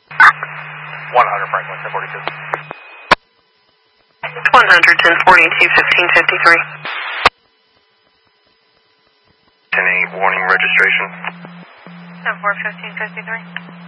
100 Franklin, 1042. 100, 1042, 1553. 10-8, warning registration. 10-4, 1553.